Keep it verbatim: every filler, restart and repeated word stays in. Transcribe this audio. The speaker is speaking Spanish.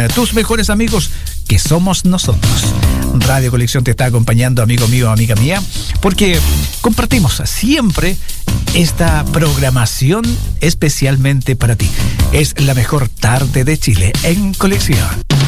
tus mejores amigos, que somos nosotros. Radio Colección te está acompañando, amigo mío, amiga mía, porque compartimos siempre esta programación especialmente para ti. Es la mejor tarde de Chile en Colección.